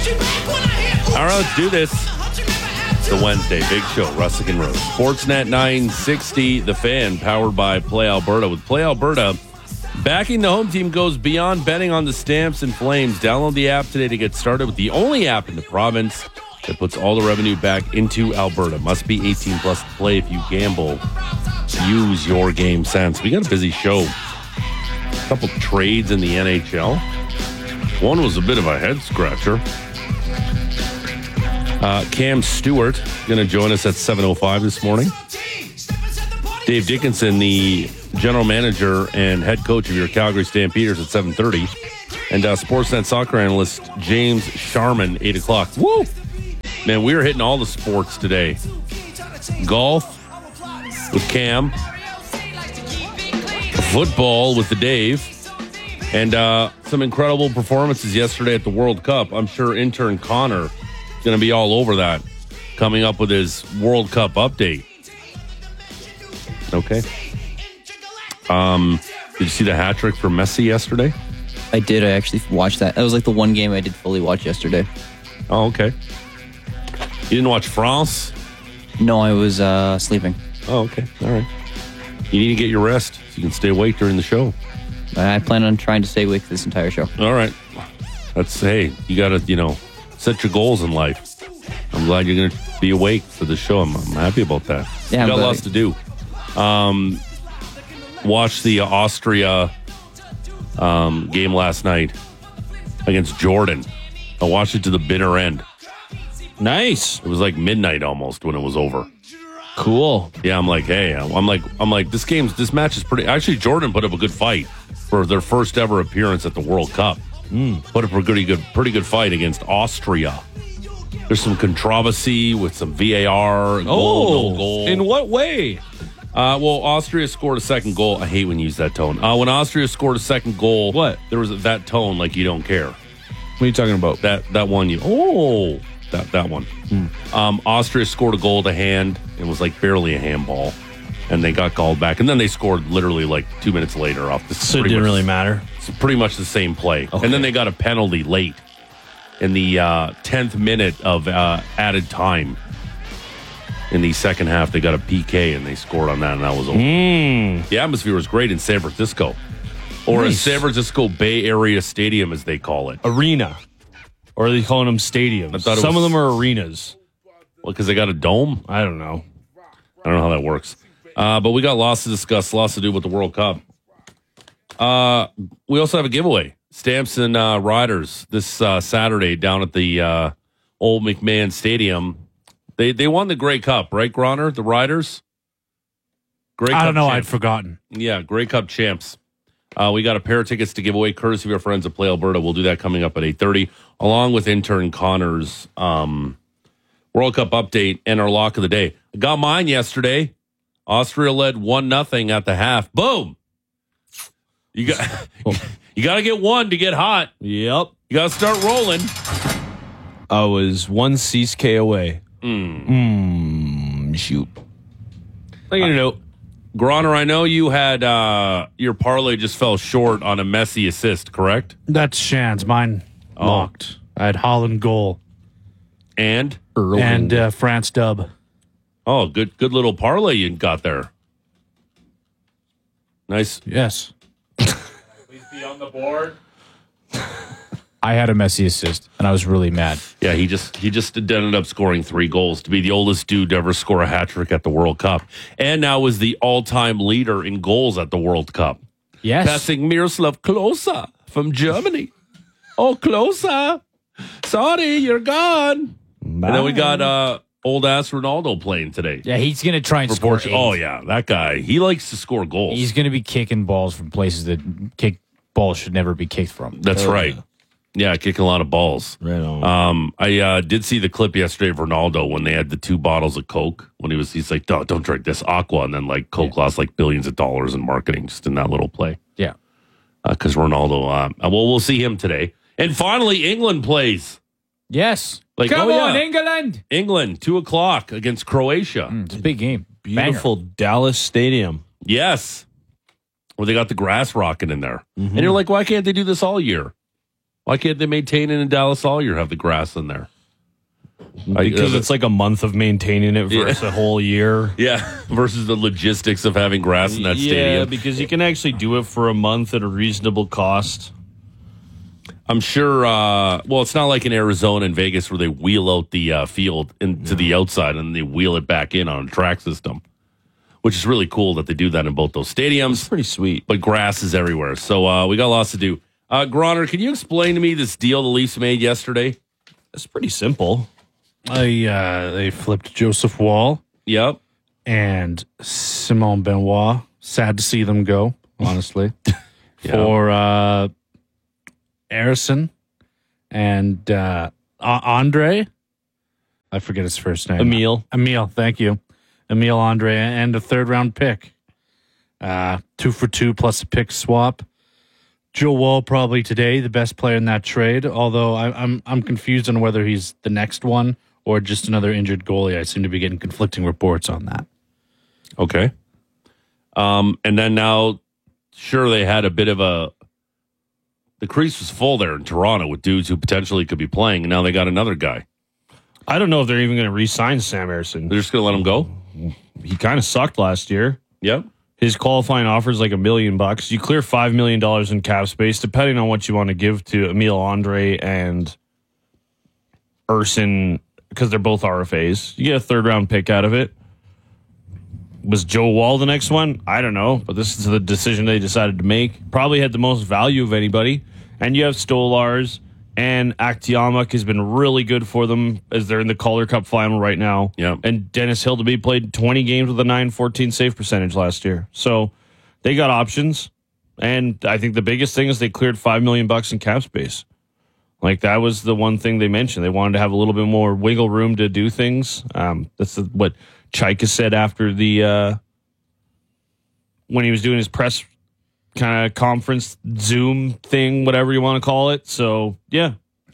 All right, let's do this. It's the Wednesday Big Show, Russick and Rose. Sportsnet 960, The Fan, powered by Play Alberta. With Play Alberta, backing the home team goes beyond betting on the Stamps and Flames. Download the app today to get started with the only app in the province that puts all the revenue back into Alberta. Must be 18 plus to play. If you gamble, use your game sense. We got a busy show. A couple trades in the NHL. One was a bit of a head scratcher. Cam Stewart going to join us at 7:05 this morning. Dave Dickinson, the general manager and head coach of your Calgary Stampeders, at 7:30. And Sportsnet soccer analyst James Sharman, 8 o'clock. Woo! Man, we are hitting all the sports today. Golf with Cam. Football with the Dave. And some incredible performances yesterday at the World Cup. I'm sure intern Connor going to be all over that, coming up with his World Cup update. Okay. Did you see the hat trick for Messi yesterday? I did. I actually watched that. That was like the one game I did fully watch yesterday. Oh, okay. You didn't watch France? No, I was sleeping. Oh, okay. All right. You need to get your rest so you can stay awake during the show. I plan on trying to stay awake this entire show. All right. Hey, you got to, set your goals in life. I'm glad you're going to be awake for the show. I'm happy about that. Yeah, you got lots to do. Watched the Austria game last night against Jordan. I watched it to the bitter end. Nice. It was like midnight almost when it was over. Cool. Yeah, I'm like, hey, I'm like, this match is pretty. Actually, Jordan put up a good fight for their first ever appearance at the World Cup. Put up a pretty good fight against Austria. There's some controversy with some VAR. Goal, no goal. In what way? Well, Austria scored a second goal. I hate when you use that tone. When Austria scored a second goal, What? There was that tone like you don't care. What are you talking about? That one that one. Austria scored a goal to hand. It was like barely a handball, and they got called back. And then they scored literally like 2 minutes later off the. So it didn't really matter. It's pretty much the same play. Okay. And then they got a penalty late in the 10th minute of added time. In the second half, they got a PK and they scored on that, and that was over. The atmosphere was great in San Francisco, or in Nice. San Francisco Bay Area Stadium, as they call it. Arena. Or are they calling them stadiums? I thought it Some was- of them are arenas. Well, because they got a dome. I don't know. I don't know how that works. But we got lots to discuss, lots to do with the World Cup. We also have a giveaway. Stamps and Riders this Saturday down at the old McMahon Stadium. They won the Grey Cup, right, Groner? The Riders? Grey I Cup don't know. champs. I'd forgotten. Yeah, Grey Cup champs. We got a pair of tickets to give away, courtesy of our friends at Play Alberta. We'll do that coming up at 8:30, along with intern Connor's World Cup update and our lock of the day. I got mine yesterday. Austria led 1-0 at the half. Boom! You got to get one to get hot. Yep. You got to start rolling. I was one CSK away. Shoot. I got a note. Groner, I know you had your parlay just fell short on a Messi assist, correct? That's Shan's. Mine locked. I had Holland goal And and France dub. oh, good little parlay you got there. Nice. Yes. Please be on the board. I had a Messi assist, and I was really mad. Yeah, he just ended up scoring 3 goals to be the oldest dude to ever score a hat trick at the World Cup, and now is the all-time leader in goals at the World Cup, Yes. passing Miroslav Klose from Germany. Oh, Klose, sorry, you're gone. And then we got old ass Ronaldo playing today. Yeah, he's going to try and For score. Portugal. Oh yeah, that guy. He likes to score goals. He's going to be kicking balls from places that balls should never be kicked from. That's right. Yeah, kicking a lot of balls. Right on. I did see the clip yesterday of Ronaldo when they had the 2 bottles of Coke. When he's like, don't drink this Aqua, and then like Coke lost like billions of dollars in marketing just in that little play. Yeah. Because Ronaldo. We'll see him today. And finally, England plays. Yes. Like, Come oh, on, yeah. England. England, 2:00 against Croatia. It's a big game. Beautiful Dallas Stadium. Yes. Where they got the grass rocking in there. And you're like, why can't they do this all year? Why can't they maintain it in Dallas all year? Have the grass in there? Because it's like a month of maintaining it versus a whole year. Yeah, versus the logistics of having grass in that Yeah, stadium. because you can actually do it for a month at a reasonable cost. I'm sure. Well, it's not like in Arizona and Vegas where they wheel out the field into the outside and they wheel it back in on a track system, which is really cool that they do that in both those stadiums. Pretty sweet. But grass is everywhere, so we got lots to do. Groner, can you explain to me this deal the Leafs made yesterday? It's pretty simple. They flipped Joseph Wall Yep. and Simone Benoit. Sad to see them go, honestly. For Harrison and Andre. I forget his first name. Emil, thank you. Emil Andre and a 3rd-round pick. 2 for 2 plus a pick swap. Joe Wall probably today the best player in that trade. Although I'm confused on whether he's the next one or just another injured goalie. I seem to be getting conflicting reports on that. Okay. And then now, sure, they had a bit of the crease was full there in Toronto with dudes who potentially could be playing, and now they got another guy. I don't know if they're even going to re-sign Sam Harrison. They're just going to let him go? He kind of sucked last year. Yep. His qualifying offer is like $1 million. You clear $5 million in cap space, depending on what you want to give to Emil Andre and Urson, because they're both RFAs. You get a 3rd-round pick out of it. Was Joe Wall the next one? I don't know, but this is the decision they decided to make. Probably had the most value of anybody. And you have Stolars, and Aktiamak has been really good for them as they're in the Calder Cup final right now. Yep. And Dennis Hildeby played 20 games with a .914 save percentage last year. So they got options. And I think the biggest thing is they cleared $5 million in cap space. Like, that was the one thing they mentioned. They wanted to have a little bit more wiggle room to do things. That's what Chaika said after the when he was doing his press kind of conference Zoom thing, whatever you want to call it. So, yeah.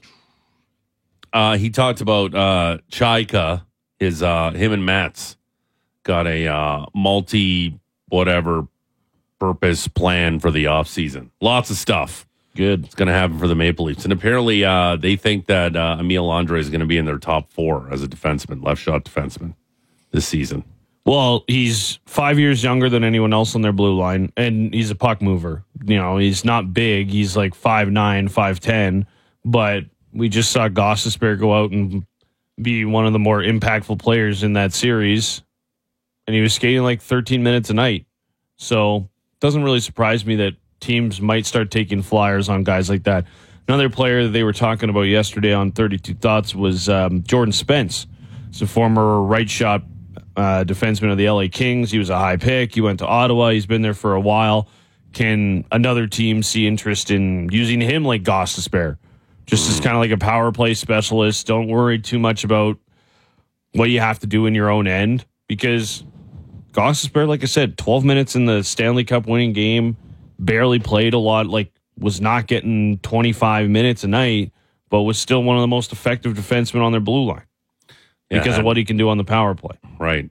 He talked about Chaika, him and Matt's got a multi-whatever purpose plan for the offseason. Lots of stuff. Good. It's going to happen for the Maple Leafs. And apparently they think that Emil Andre is going to be in their top 4 as a defenseman, left shot defenseman this season. Well, he's 5 years younger than anyone else on their blue line, and he's a puck mover. You know, he's not big. He's like 5'9", 5'10", but we just saw Gostisbehere go out and be one of the more impactful players in that series, and he was skating like 13 minutes a night. So it doesn't really surprise me that teams might start taking flyers on guys like that. Another player that they were talking about yesterday on 32 Thoughts was Jordan Spence. He's a former right shot defenseman of the LA Kings. He was a high pick. He went to Ottawa. He's been there for a while. Can another team see interest in using him like Gostisbehere? Just as kind of like a power play specialist. Don't worry too much about what you have to do in your own end, because Gostisbehere, like I said, 12 minutes in the Stanley Cup winning game, barely played a lot, like was not getting 25 minutes a night, but was still one of the most effective defensemen on their blue line because of what he can do on the power play. Right.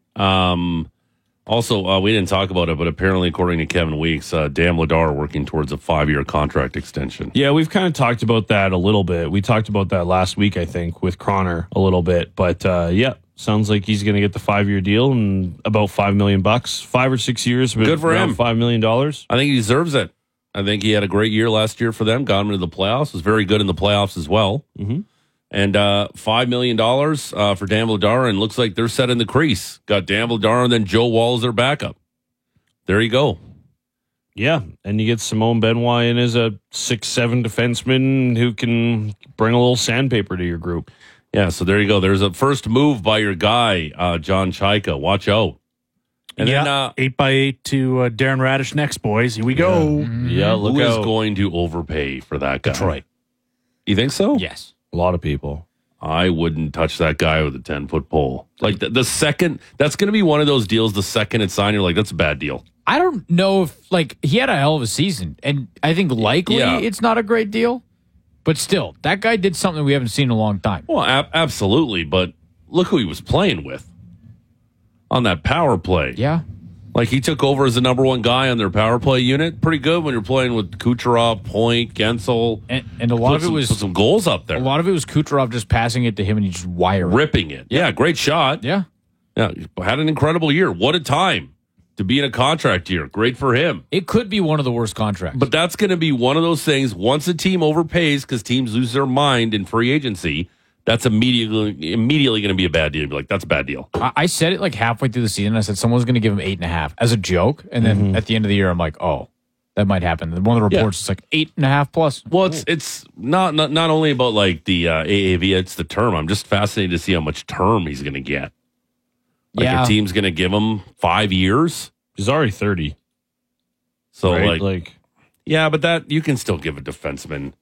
Also, we didn't talk about it, but apparently, according to Kevin Weeks, Dan Vladar working towards a 5-year contract extension. Yeah, we've kind of talked about that a little bit. We talked about that last week, I think, with Croner a little bit. But yeah, sounds like he's going to get the 5-year deal and about $5 million, 5 or 6 years. Good for him. $5 million. I think he deserves it. I think he had a great year last year for them. Got him into the playoffs. Was very good in the playoffs as well. Mm-hmm. And $5 million for Dan Vladar, and looks like they're set in the crease. Got Dan Vladar and then Joe Wall as their backup. There you go. Yeah, and you get Simone Benoit in as a 6'7" defenseman who can bring a little sandpaper to your group. Yeah, so there you go. There's a first move by your guy, John Chaika. Watch out. And then 8x8 to Darren Radish next, boys. Here we go. Yeah, look Who out. is going to overpay for that guy? Detroit. You think so? Yes. A lot of people. I wouldn't touch that guy with a 10-foot pole. Like the second, that's going to be one of those deals. The second it's signed, you're like, that's a bad deal. I don't know if, like, he had a hell of a season, and I think likely it's not a great deal, but still, that guy did something we haven't seen in a long time. Well, absolutely, but look who he was playing with on that power play. Yeah. Like he took over as the number one guy on their power play unit. Pretty good when you're playing with Kucherov, Point, Gensel. And a lot of it was put some goals up there. A lot of it was Kucherov just passing it to him and he just wired ripping it. Yeah, great shot. Yeah. Yeah, had an incredible year. What a time to be in a contract year. Great for him. It could be one of the worst contracts. But that's going to be one of those things. Once a team overpays because teams lose their mind in free agency, that's immediately going to be a bad deal. You'd be like, that's a bad deal. I said it like halfway through the season. I said someone's going to give him 8.5 as a joke. And then at the end of the year, I'm like, oh, that might happen. One of the reports is like 8.5 plus. Well, it's not only about like the AAV, it's the term. I'm just fascinated to see how much term he's going to get. Like a team's going to give him 5 years. He's already 30. So right? yeah, but that you can still give a defenseman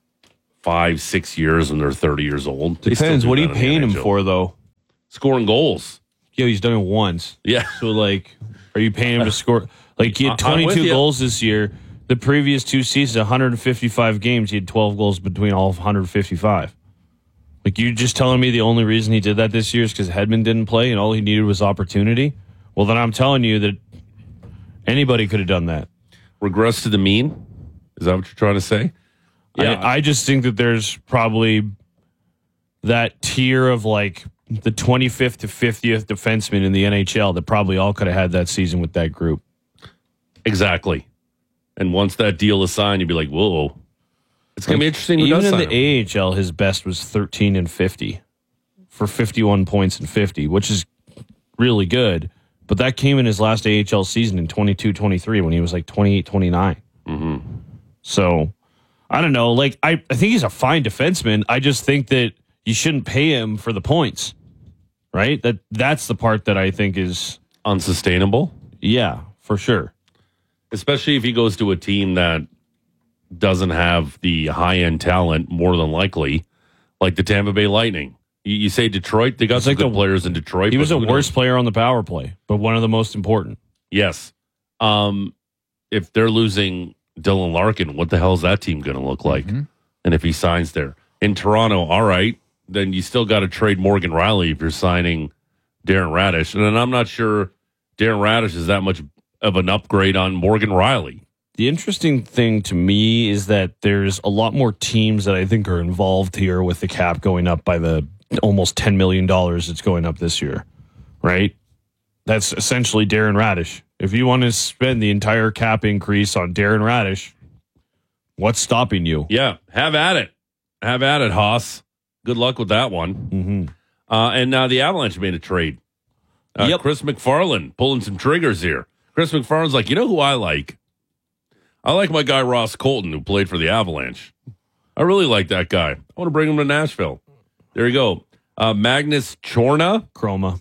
5-6 years when they're 30 years old. Depends. What are you paying him for, though? Scoring goals. Yeah, he's done it once. Yeah. So, are you paying him to score? Like, he had 22 goals this year. The previous 2 seasons, 155 games, he had 12 goals between all 155. Like, you just telling me the only reason he did that this year is because Hedman didn't play and all he needed was opportunity? Well, then I'm telling you that anybody could have done that. Regress to the mean? Is that what you're trying to say? Yeah. I just think that there's probably that tier of like the 25th to 50th defenseman in the NHL that probably all could have had that season with that group. Exactly. And once that deal is signed, you'd be like, whoa. It's going to be interesting. Even in the AHL, his best was 13 and 50 for 51 points and 50, which is really good. But that came in his last AHL season in 22-23 when he was like 28-29. Mm-hmm. So, I don't know. Like, I think he's a fine defenseman. I just think that you shouldn't pay him for the points, right? That's the part that I think is unsustainable. Yeah, for sure. Especially if he goes to a team that doesn't have the high-end talent, more than likely, like the Tampa Bay Lightning. You say Detroit, they got some good players in Detroit. He was a worse player on the power play, but one of the most important. Yes. If they're losing Dylan Larkin, what the hell is that team going to look like? Mm-hmm. And if he signs there. In Toronto, all right, then you still got to trade Morgan Riley if you're signing Darren Radish. And then I'm not sure Darren Radish is that much of an upgrade on Morgan Riley. The interesting thing to me is that there's a lot more teams that I think are involved here with the cap going up by the almost $10 million it's going up this year, right? That's essentially Darren Radish. If you want to spend the entire cap increase on Darren Radish, what's stopping you? Yeah, have at it. Have at it, Haas. Good luck with that one. Mm-hmm. And now the Avalanche made a trade. Chris McFarland pulling some triggers here. Chris McFarland's like, you know who I like? I like my guy Ross Colton, who played for the Avalanche. I really like that guy. I want to bring him to Nashville. There you go. Magnus Chroma.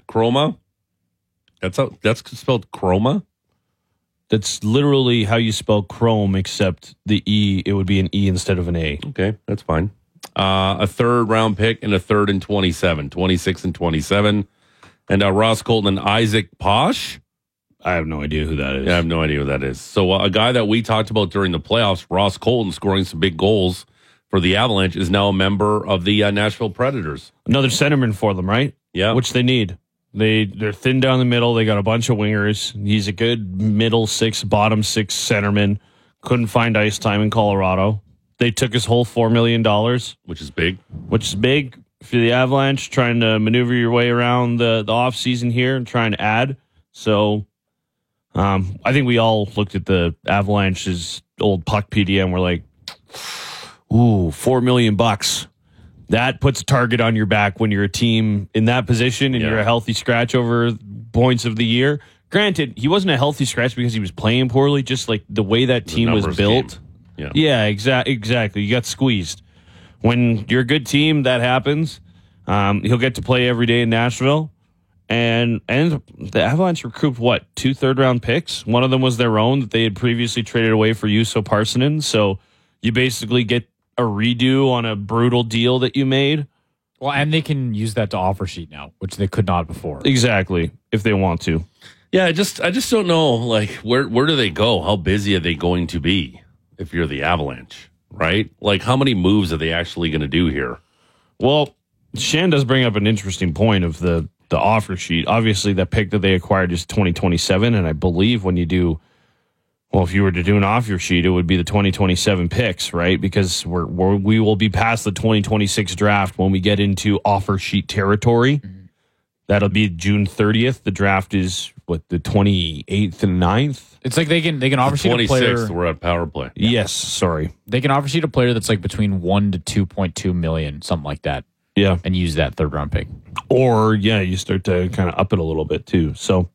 That's spelled Chroma? That's literally how you spell Chrome, except the E, it would be an E instead of an A. Okay, that's fine. A third-round pick and a third and 26 and 27. And Ross Colton and Isaac Posh. I have no idea who that is. Yeah, I have no idea who that is. So a guy that we talked about during the playoffs, Ross Colton, scoring some big goals for the Avalanche, is now a member of the Nashville Predators. Another centerman for them, right? Yeah. Which they need. They're thin down the middle. They got a bunch of wingers. He's a good middle six, bottom six centerman. Couldn't find ice time in Colorado. They took his whole $4 million. Which is big. Which is big for the Avalanche, trying to maneuver your way around the offseason here and trying to add. So I think we all looked at the Avalanche's old puck PDM. We're like, ooh, $4 million. That puts a target on your back when you're a team in that position and you're a healthy scratch over points of the year. Granted, he wasn't a healthy scratch because he was playing poorly, just like the way that team was built. Yeah, exactly. You got squeezed. When you're a good team, that happens. He'll get to play every day in Nashville. And the Avalanche recouped, 2 third-round picks? One of them was their own that they had previously traded away for Juuso Parssinen. So you basically get a redo on a brutal deal that you made. Well, and they can use that to offer sheet now, which they could not before. Exactly, if they want to. Yeah, I just don't know, like, where do they go? How busy are they going to be if you're the Avalanche, right? Like, how many moves are they actually going to do here? Well, Shan does bring up an interesting point of the the offer sheet. Obviously, that pick that they acquired is 2027, and I believe when you do, well, if you were to do an offer sheet, it would be the 2027 picks, right? Because we will be past the 2026 draft when we get into offer sheet territory. Mm-hmm. That'll be June 30th. The draft is the 28th and 9th. It's like they can offer sheet a player. 26th, we're at power play. Yeah. Yes, sorry. They can offer sheet a player that's like between 1 to 2.2 million, something like that. Yeah, and use that third round pick. Or you start to kind of up it a little bit too. So,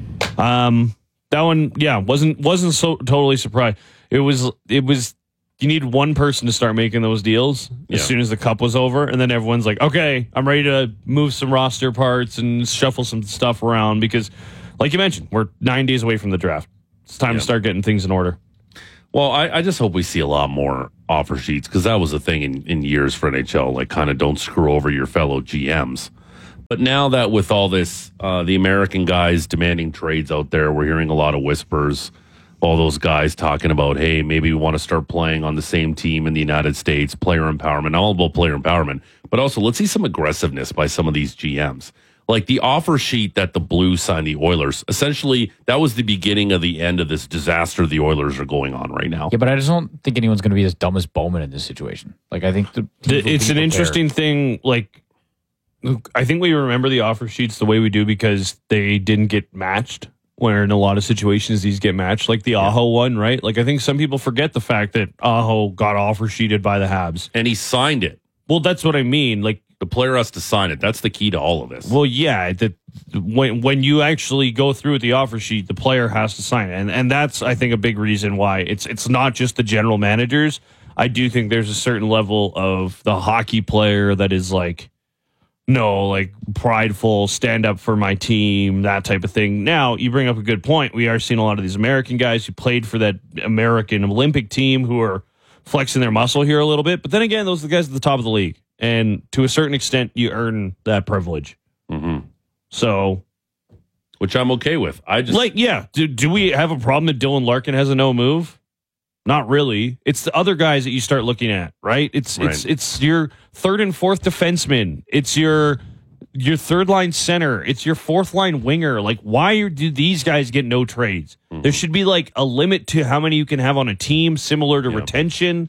that one, wasn't so totally surprised. It was. You need one person to start making those deals as soon as the cup was over, and then everyone's like, "Okay, I'm ready to move some roster parts and shuffle some stuff around." Because, like you mentioned, we're 9 days away from the draft. It's time to start getting things in order. Well, I just hope we see a lot more offer sheets, because that was a thing in years for NHL, like kind of don't screw over your fellow GMs. But now that with all this, the American guys demanding trades out there, we're hearing a lot of whispers, all those guys talking about, hey, maybe we want to start playing on the same team in the United States, player empowerment, all about player empowerment. But also, let's see some aggressiveness by some of these GMs. Like the offer sheet that the Blues signed the Oilers, essentially, that was the beginning of the end of this disaster the Oilers are going on right now. Yeah, but I just don't think anyone's going to be as dumb as Bowman in this situation. Like, I think it's an interesting thing. Like, I think we remember the offer sheets the way we do because they didn't get matched, where in a lot of situations these get matched, like the Aho one, right? Like, I think some people forget the fact that Aho got offer sheeted by the Habs. And he signed it. Well, that's what I mean. Like, the player has to sign it. That's the key to all of this. Well, yeah, when you actually go through with the offer sheet, the player has to sign it, and that's, I think, a big reason why it's not just the general managers. I do think there's a certain level of the hockey player that is like, no, like prideful, stand up for my team, that type of thing. Now, you bring up a good point. We are seeing a lot of these American guys who played for that American Olympic team who are flexing their muscle here a little bit, but then again, those are the guys at the top of the league. And to a certain extent, you earn that privilege. Mm-hmm. So, which I'm okay with. I just Do we have a problem that Dylan Larkin has a no move? Not really. It's the other guys that you start looking at, right? It's your third and fourth defenseman. It's your third line center. It's your fourth line winger. Like, why do these guys get no trades? Mm-hmm. There should be like a limit to how many you can have on a team, similar to retention.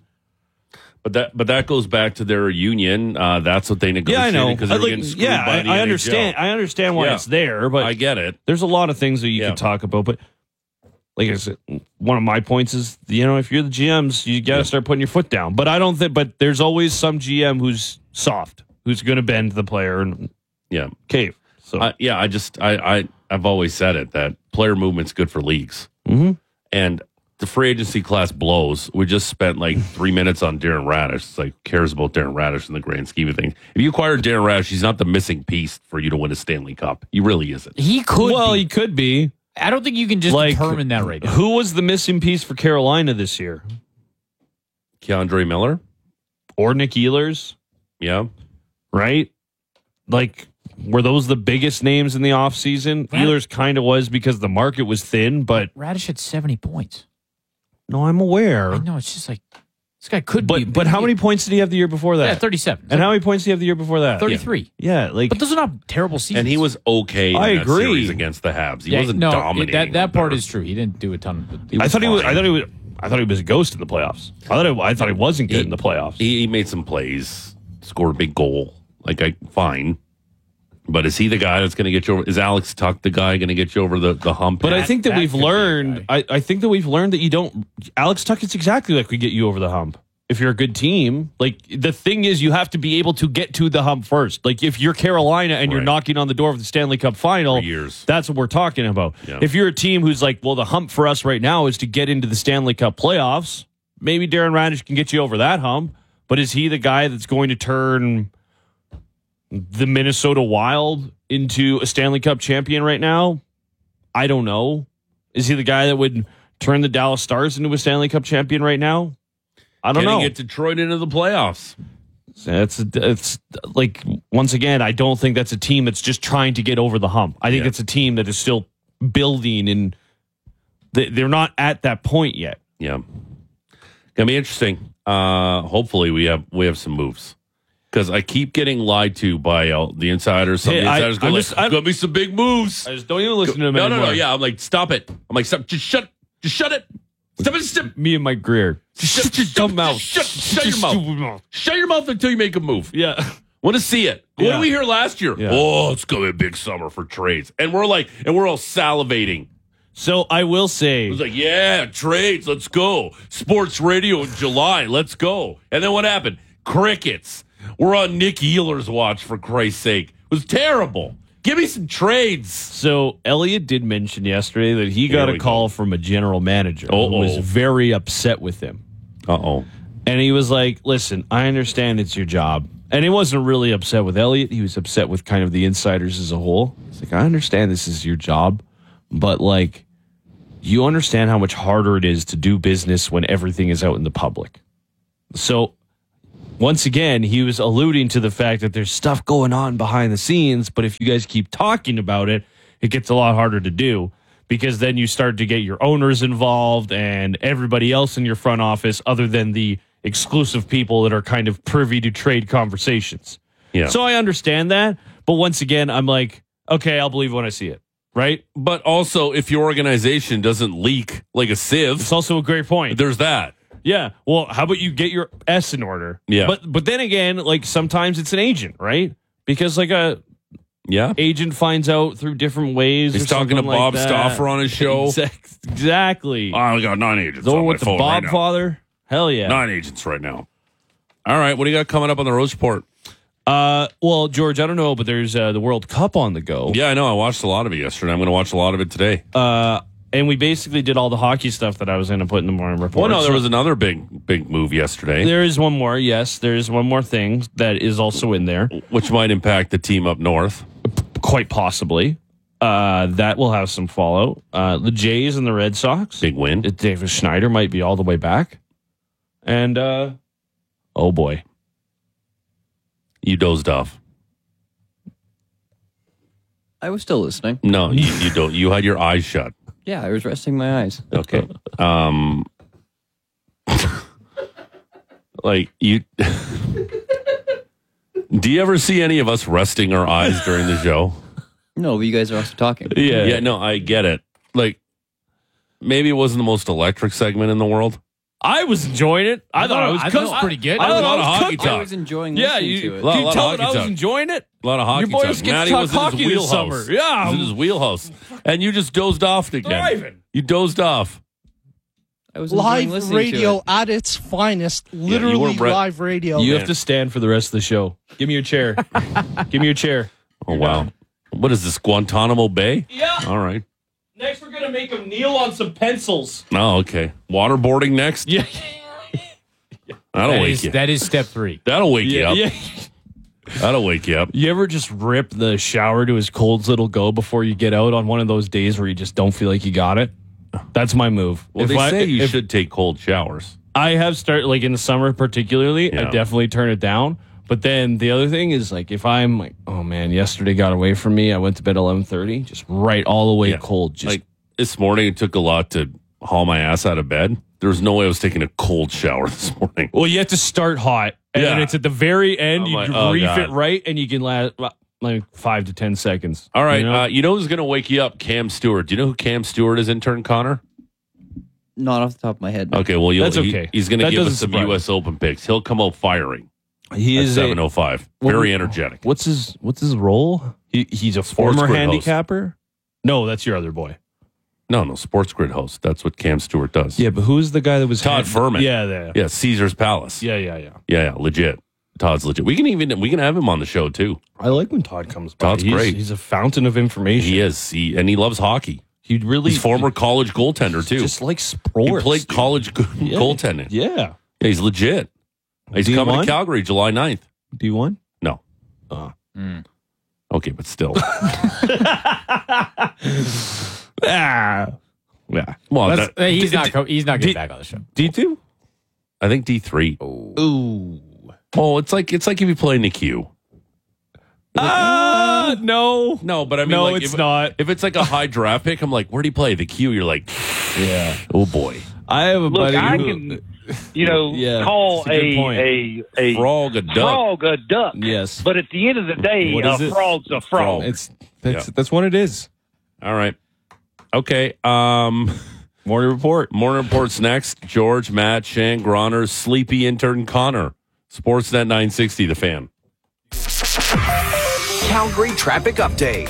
But that goes back to their union. That's what they negotiated. Yeah, I know. Because they're getting screwed by the I understand. NHL. I understand why it's there, but I get it. There's a lot of things that you can talk about. But like I said, one of my points is, if you're the GMs, you got to start putting your foot down. But I don't think. But there's always some GM who's soft, who's going to bend the player and cave. So I've always said it, that player movement's good for leagues, and the free agency class blows. We just spent like 3 minutes on Darren Radish. It's like, who cares about Darren Radish in the grand scheme of things? If you acquire Darren Radish, he's not the missing piece for you to win a Stanley Cup. He really isn't. He could he could be. I don't think you can just determine that right now. Who was the missing piece for Carolina this year? Keandre Miller? Or Nick Ehlers? Yeah. Right? Like, were those the biggest names in the offseason? Ehlers kind of was because the market was thin, but Radish had 70 points. No, I'm aware. I know, it's just like, this guy could be. But how many points did he have the year before that? Yeah, 37. And how many points did he have the year before that? 33. Yeah, like. But those are not terrible seasons. And he was okay in that series against the Habs. He wasn't dominating. That part is true. He didn't do a ton. I thought he was a ghost in the playoffs. I thought he wasn't good in the playoffs. He made some plays, scored a big goal. Fine. But is he the guy that's going to get you over? Is Alex Tuch the guy going to get you over the hump? But I think that we've learned. I think that we've learned that you don't. Alex Tuch is exactly like we get you over the hump. If you're a good team, like the thing is, you have to be able to get to the hump first. Like if you're Carolina and you're knocking on the door of the Stanley Cup final, that's what we're talking about. Yeah. If you're a team who's like, well, the hump for us right now is to get into the Stanley Cup playoffs. Maybe Darren Radish can get you over that hump. But is he the guy that's going to turn the Minnesota Wild into a Stanley Cup champion right now? I don't know. Is he the guy that would turn the Dallas Stars into a Stanley Cup champion right now? I don't know. Get Detroit into the playoffs. It's like, once again, I don't think that's a team that's just trying to get over the hump. I think it's a team that is still building, and they're not at that point yet. Yeah. Gonna be interesting. Hopefully we have some moves. because I keep getting lied to by the insiders. Some of the insiders go like, "Gonna be some big moves." I just don't even listen to him No, anymore. yeah. I'm like, stop it. I'm like, stop. Just shut it. Stop. Me and Mike Greer. Shut your mouth. Shut your mouth. Shut your mouth until you make a move. Yeah. Want to see it? What Yeah. did we hear last year? Yeah. Oh, it's gonna be a big summer for trades, and we're all salivating. So I will It say, was like, yeah, trades, let's go. Sports radio in July, let's go. And then what happened? Crickets. We're on Nick Ealer's watch, for Christ's sake. It was terrible. Give me some trades. so Elliot did mention yesterday that he got Here a we call from a general manager who was very upset with him. Uh-oh. And he was like, listen, I understand it's your job. And he wasn't really upset with Elliot. He was upset with kind of the insiders as a whole. He's like, I understand this is your job, but like, you understand how much harder it is to do business when everything is out in the public. So once again, he was alluding to the fact that there's stuff going on behind the scenes, but if you guys keep talking about it, it gets a lot harder to do because then you start to get your owners involved and everybody else in your front office other than the exclusive people that are kind of privy to trade conversations. Yeah. So I understand that, but once again, I'm like, okay, I'll believe when I see it, right? But also, if your organization doesn't leak like a sieve, It's also a great point. there's that. Yeah. Well, how about you get your S in order? Yeah. But then again, like sometimes it's an agent, right? Because like a Yeah. agent finds out through different ways. He's or talking to something like Bob that. Stauffer on his show. Exactly. I got 9 agents Or on my with the phone Bob right now. father. Hell yeah. 9 agents right now. All right, what do you got coming up on the Rose Report? Well, George, I don't know, but there's the World Cup on the go. Yeah, I know. I watched a lot of it yesterday. I'm going to watch a lot of it today. And we basically did all the hockey stuff that I was going to put in the morning report. Well, no, there So was another big move yesterday, there is one more. Yes, there is one more thing that is also in there. which might impact the team up north. Quite possibly. That will have some fallout. The Jays and the Red Sox. Big win. David Schneider might be all the way back. And, oh boy. You dozed off. I was still listening. No, you don't. You had your eyes shut. Yeah, I was resting my eyes. Okay. Like you. Do you ever see any of us resting our eyes during the show? No, but you guys are also talking. Yeah. No, I get it. Like maybe it wasn't the most electric segment in the world. I was enjoying it. I thought I was That was pretty good. I thought I a lot of was hockey cooking. I talk. was enjoying Yeah, listening you to it. Lot can of tell hockey that I was talk. enjoying it. A lot of hockey Your boy talk. was getting Matty to talk was in his hockey this wheelhouse. summer. Yeah. He was in his wheelhouse, and you just dozed off again. Thriving. You dozed off. I was enjoying Live listening radio to it. at its finest. you Literally weren't live radio. You have to stand for the rest of the show. Give me your chair. Give me your chair. Oh wow! What is this, Guantanamo Bay? Yeah. All right. Next, we're going to make him kneel on some pencils. Oh, okay. Waterboarding next. Yeah. That'll wake you. That is step 3. That'll wake you up. Yeah. That'll wake you up. You ever just rip the shower to as cold as it'll go before you get out on one of those days where you just don't feel like you got it? That's my move. Well, they say you should take cold showers. I have started, like in the summer particularly, I Yeah. definitely turn it down. But then the other thing is, like, if I'm like, oh man, yesterday got away from me. I went to bed 11:30, just right all the way Yeah. cold. Just Like this morning, it took a lot to haul my ass out of bed. There was no way I was taking a cold shower this morning. well, you have to start hot, and then Yeah. it's at the very end. I'm You like, oh, reef God. it right, and you can last like 5 to 10 seconds. All right, you know? who's going to wake you up? Cam Stewart. Do you know who Cam Stewart is, intern Connor? Not off the top of my head. no. Okay, well, That's okay. he's going to That give us doesn't some surprise me. U.S. Open picks. He'll come out firing he at is 7:05. Very energetic. What's his role? He's a Sports former grid handicapper. No, that's your other boy. No, Sports Grid host. That's what Cam Stewart does. Yeah, but who's the guy that was Todd Furman. Yeah, Yeah, Caesar's Palace. yeah. Yeah, legit. Todd's legit. We can have him on the show too. I like when Todd comes by. Todd's great. He's a fountain of information. He is. And he loves hockey. He really He's former college goaltender too. just like He sports. played college Yeah. goaltending. Yeah. Yeah, he's legit. He's coming to D1? Calgary July 9th. D1? No. Okay, but still. Ah. Yeah. Well, He's not getting back on the show. D2? I think D3. Ooh. Oh, it's like if you play in the queue. No. No, but I mean, No, like, it's if, not. If it's like a high draft pick, I'm like, where do you play? The queue. You're like, Yeah. oh boy. I have a buddy I who... can call that's a good point. a Frog a duck. frog a duck. Yes. But at the end of the day, What is a it? frog's a frog. That's what it is. All right. Okay. Morning report. Morning report's next. George, Matt, Shan, Groner, sleepy intern Connor. Sportsnet 960, The Fan. Calgary traffic update.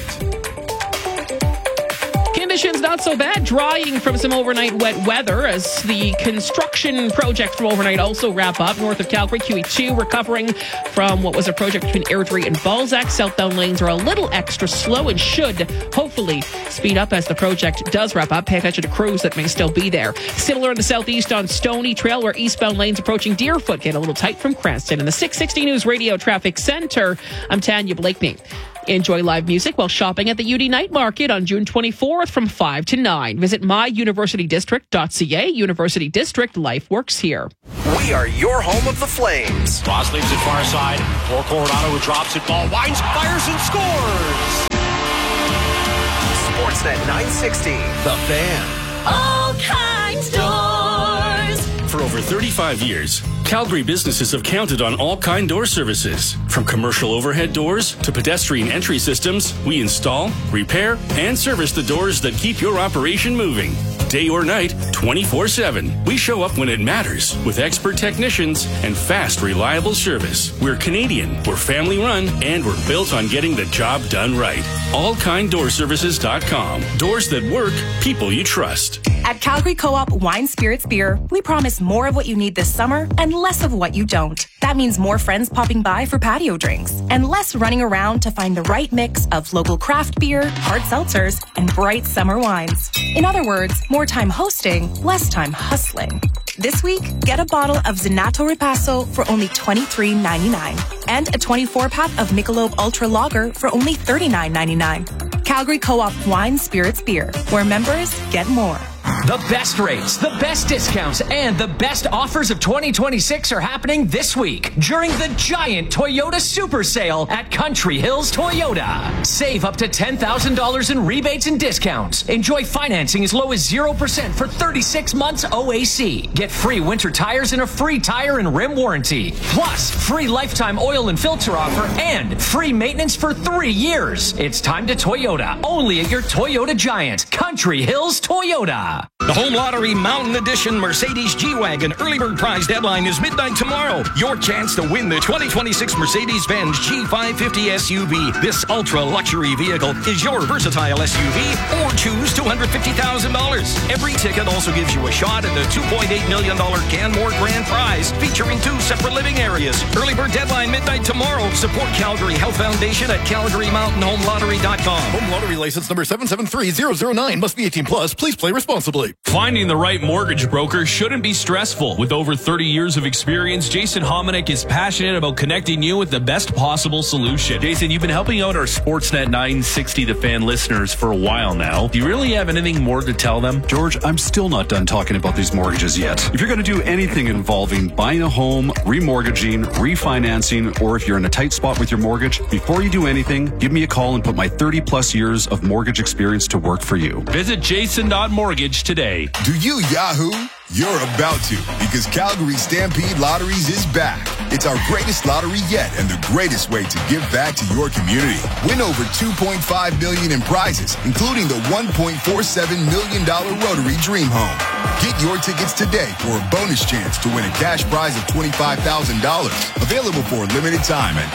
Conditions not so bad, drying from some overnight wet weather as the construction project from overnight also wrap up. North of Calgary, QE2 recovering from what was a project between Airdrie and Balzac. Southbound lanes are a little extra slow and should hopefully speed up as the project does wrap up. Pay attention to crews that may still be there. Similar in the southeast on Stony Trail, where eastbound lanes approaching Deerfoot get a little tight from Cranston. In the 660 News Radio Traffic Center, I'm Tanya Blakeney. Enjoy live music while shopping at the UD Night Market on June 24th from 5 to 9. Visit myuniversitydistrict.ca. University District, life works here. We are your home of the Flames. Ross leaves it far side for Coronado, who drops it. Ball winds, fires, and scores. Sportsnet 960, The Fan. All Kinds Doors. For over 35 years, Calgary businesses have counted on All Kind Door Services. From commercial overhead doors to pedestrian entry systems, we install, repair, and service the doors that keep your operation moving. Day or night, 24/7. We show up when it matters with expert technicians and fast, reliable service. We're Canadian, we're family run, and we're built on getting the job done right. AllKindDoorServices.com. Doors that work, people you trust. At Calgary Co-op Wine Spirits Beer, we promise more of what you need this summer and less of what you don't. That means more friends popping by for patio drinks and less running around to find the right mix of local craft beer, hard seltzers, and bright summer wines. In other words, more time hosting, less time hustling. This week, get a bottle of Zenato Ripasso for only $23.99 and a 24-pack of Michelob Ultra Lager for only $39.99. Calgary Co-op Wine Spirits Beer, where members get more. The best rates, the best discounts, and the best offers of 2026 are happening this week during the giant Toyota Super Sale at Country Hills Toyota. Save up to $10,000 in rebates and discounts. Enjoy financing as low as 0% for 36 months OAC. Get free winter tires and a free tire and rim warranty. Plus, free lifetime oil and filter offer and free maintenance for 3 years. It's time to Toyota, only at your Toyota Giant, Country Hills Toyota. The Home Lottery Mountain Edition Mercedes G-Wagon early bird prize deadline is midnight tomorrow. Your chance to win the 2026 Mercedes-Benz G550 SUV. This ultra-luxury vehicle is your versatile SUV, or choose $250,000. Every ticket also gives you a shot at the $2.8 million Canmore Grand Prize, featuring 2 separate living areas. Early bird deadline midnight tomorrow. Support Calgary Health Foundation at CalgaryMountainHomeLottery.com. Home Lottery license number 773009. Must be 18 plus. Please play responsibly. Finding the right mortgage broker shouldn't be stressful. With over 30 years of experience, Jason Hominick is passionate about connecting you with the best possible solution. Jason, you've been helping out our Sportsnet 960 The Fan listeners for a while now. Do you really have anything more to tell them? George, I'm still not done talking about these mortgages yet. If you're going to do anything involving buying a home, remortgaging, refinancing, or if you're in a tight spot with your mortgage, before you do anything, give me a call and put my 30 plus years of mortgage experience to work for you. Visit Jason.mortgage today. Do you Yahoo? You're about to, because Calgary Stampede Lotteries is back. It's our greatest lottery yet and the greatest way to give back to your community. Win over $2.5 million in prizes, including the $1.47 million Rotary Dream Home. Get your tickets today for a bonus chance to win a cash prize of $25,000. Available for a limited time at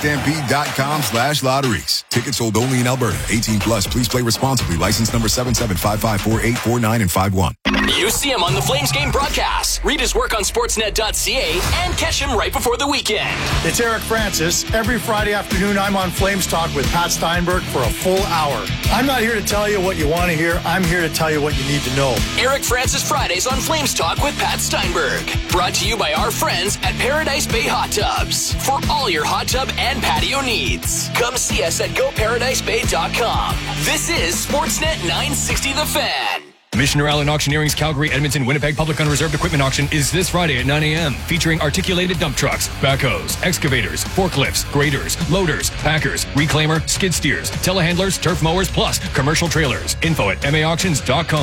CalgaryStampede.com/lotteries. Tickets sold only in Alberta. 18 plus. Please play responsibly. License number 77554849 and 51. You see him on the Flames game broadcast. Read his work on Sportsnet.ca and catch him right before the weekend. It's Eric Francis. Every Friday afternoon, I'm on Flames Talk with Pat Steinberg for a full hour. I'm not here to tell you what you want to hear. I'm here to tell you what you need to know. Eric Francis Fridays on Flames Talk with Pat Steinberg. Brought to you by our friends at Paradise Bay Hot Tubs. For all your hot tub and patio needs, come see us at GoParadiseBay.com. This is Sportsnet 960 The Fan. Missioner Allen Auctioneering's Calgary, Edmonton, Winnipeg Public Unreserved Equipment Auction is this Friday at 9 a.m. featuring articulated dump trucks, backhoes, excavators, forklifts, graders, loaders, packers, reclaimer, skid steers, telehandlers, turf mowers, plus commercial trailers. Info at maauctions.com.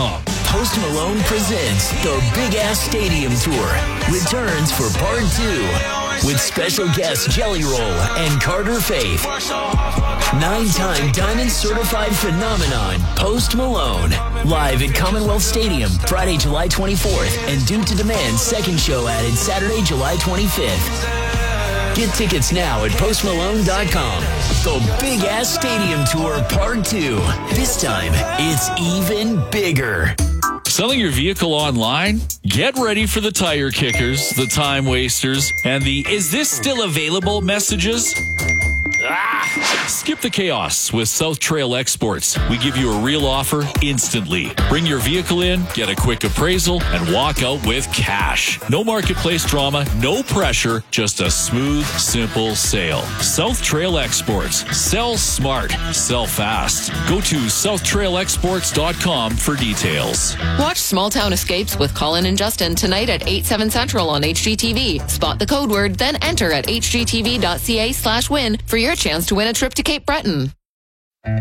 Post Malone presents the Big Ass Stadium Tour returns for part 2 with special guests Jelly Roll and Carter Faith. 9-time Diamond Certified Phenomenon Post Malone live at Commonwealth Stadium Friday, July 24th, and Due to Demand second show added Saturday, July 25th. Get tickets now at postmalone.com. The Big Ass Stadium Tour Part 2. This time, it's even bigger. Selling your vehicle online? Get ready for the tire kickers, the time wasters, and the "is this still available" messages. Skip the chaos with South Trail Exports. We give you a real offer instantly. Bring your vehicle in, get a quick appraisal, and walk out with cash. No marketplace drama, no pressure, just a smooth, simple sale. South Trail Exports. Sell smart, sell fast. Go to southtrailexports.com for details. Watch Small Town Escapes with Colin and Justin tonight at 8/7 Central on HGTV. Spot the code word, then enter at hgtv.ca/win for your chance to win a trip to Cape Breton.